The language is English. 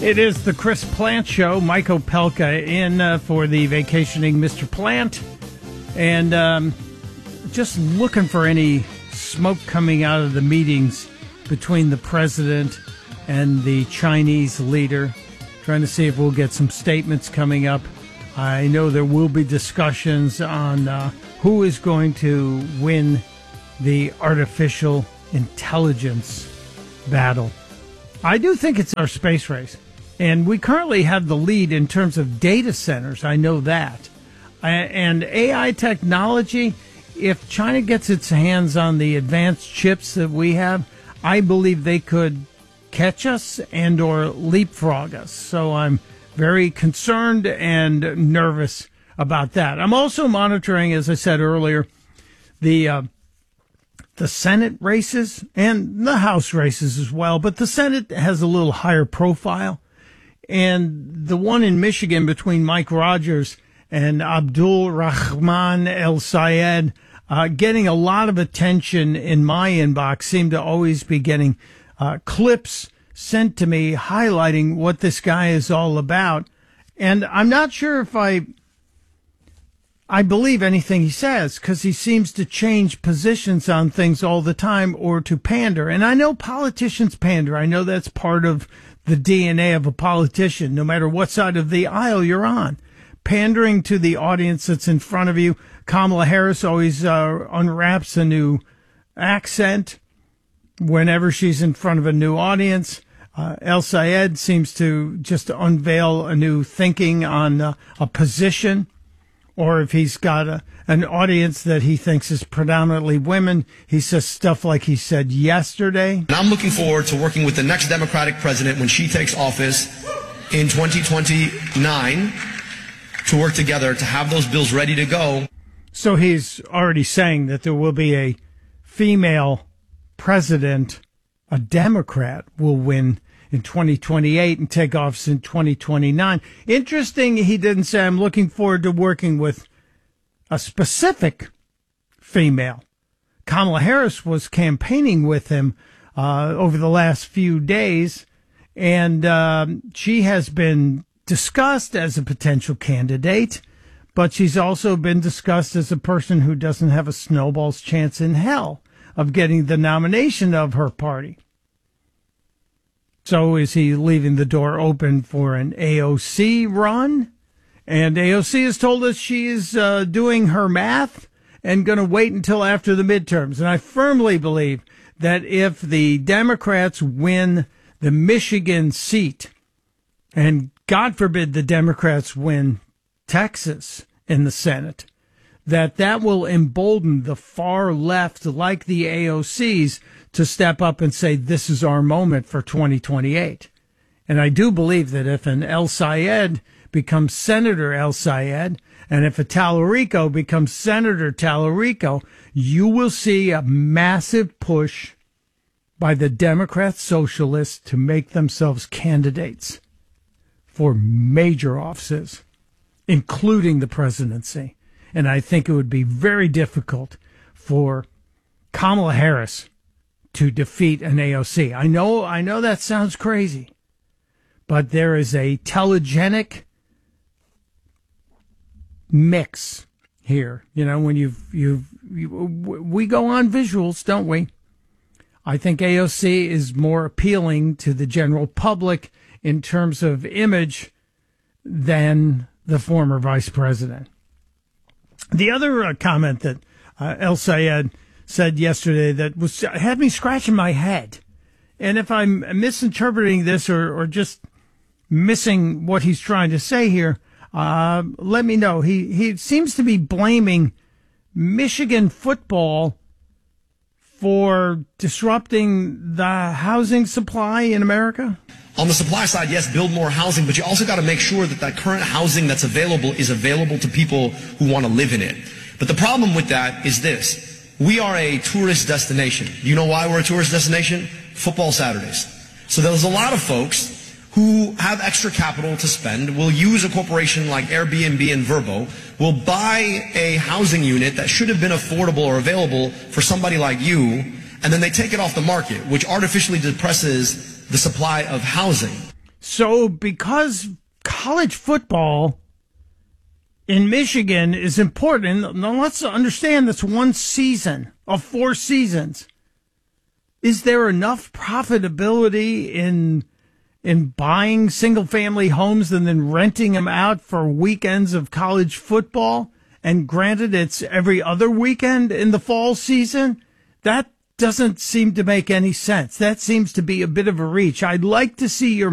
It is the Chris Plant Show. Mike Opelka in for the vacationing Mr. Plant. And just looking for any smoke coming out of the meetings between the president and the Chinese leader. Trying to see if we'll get some statements coming up. I know there will be discussions on who is going to win the artificial intelligence battle. I do think it's our space race. And we currently have the lead in terms of data centers. I know that. And AI technology, if China gets its hands on the advanced chips that we have, I believe they could catch us and or leapfrog us. So I'm very concerned and nervous about that. I'm also monitoring, as I said earlier, the Senate races and the House races as well. But the Senate has a little higher profile. And the one in Michigan between Mike Rogers and Abdul Rahman El-Sayed, getting a lot of attention in my inbox, seem to always be getting clips sent to me highlighting what this guy is all about. And I'm not sure if I believe anything he says, because he seems to change positions on things all the time or to pander. And I know politicians pander. I know that's part of the DNA of a politician, no matter what side of the aisle you're on. Pandering to the audience that's in front of you. Kamala Harris always unwraps a new accent whenever she's in front of a new audience. El-Sayed seems to just unveil a new thinking on a position. Or if he's got an audience that he thinks is predominantly women, he says stuff like he said yesterday. And I'm looking forward to working with the next Democratic president when she takes office in 2029 to work together to have those bills ready to go. So he's already saying that there will be a female president, a Democrat will win in 2028 and take office in 2029. Interesting, he didn't say, I'm looking forward to working with a specific female. Kamala Harris was campaigning with him over the last few days, and she has been discussed as a potential candidate, but she's also been discussed as a person who doesn't have a snowball's chance in hell of getting the nomination of her party. So is he leaving the door open for an AOC run? And AOC has told us she is doing her math and going to wait until after the midterms. And I firmly believe that if the Democrats win the Michigan seat, and God forbid the Democrats win Texas in the Senate, that will embolden the far left, like the AOCs, to step up and say, this is our moment for 2028. And I do believe that if an El-Sayed becomes Senator El-Sayed, and if a Tallarico becomes Senator Tallarico, you will see a massive push by the Democrat socialists to make themselves candidates for major offices, including the presidency. And I think it would be very difficult for Kamala Harris to defeat an AOC. I know that sounds crazy, but there is a telegenic mix here. You know, when we go on visuals, don't we? I think AOC is more appealing to the general public in terms of image than the former vice president. The other comment that El-Sayed said yesterday that had me scratching my head, and if I'm misinterpreting this or just missing what he's trying to say here, let me know. He seems to be blaming Michigan football for disrupting the housing supply in America. On the supply side, yes, build more housing, but you also got to make sure that current housing that's available is available to people who want to live in it. But the problem with that is this. We are a tourist destination. You know why we're a tourist destination? Football Saturdays. So there's a lot of folks who have extra capital to spend, will use a corporation like Airbnb and Vrbo, will buy a housing unit that should have been affordable or available for somebody like you, and then they take it off the market, which artificially depresses the supply of housing. So because college football in Michigan is important, now let's understand that's one season of 4 seasons. Is there enough profitability in buying single-family homes and then renting them out for weekends of college football? And granted, it's every other weekend in the fall season. That doesn't seem to make any sense. That seems to be a bit of a reach. I'd like to see your